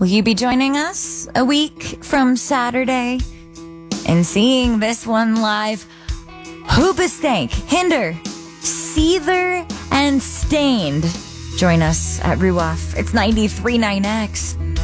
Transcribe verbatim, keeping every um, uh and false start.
Will you be joining us a week from Saturday and seeing this one live? Hoobastank, Hinder, Seether, and Stained. Join us at Ruoff. It's ninety-three point nine X.